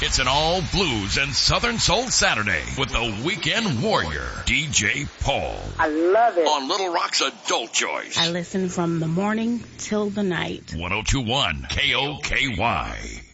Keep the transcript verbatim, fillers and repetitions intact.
It's an all blues and Southern Soul Saturday with the Weekend Warrior, D J Paul. I love it. On Little Rock's Adult Choice. I listen from the morning till the night. one oh two point one K O K Y.